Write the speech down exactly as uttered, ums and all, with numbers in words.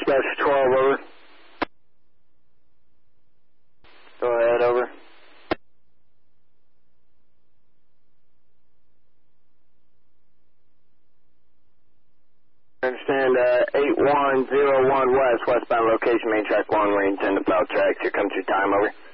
Dispatch twelve, over. Go ahead, over. Understand, uh, eight one zero one West, westbound location, main track one, we intend to foul tracks. Here comes your time, over.